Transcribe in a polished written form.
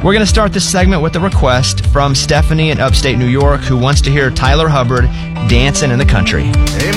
We're going to start this segment with a request from Stephanie in upstate New York, who wants to hear Tyler Hubbard, Dancing in the Country. Hey,